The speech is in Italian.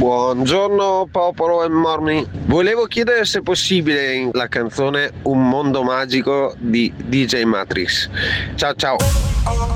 Buongiorno popolo e morni. Volevo chiedere se è possibile la canzone Un mondo magico di DJ Matrix. Ciao ciao.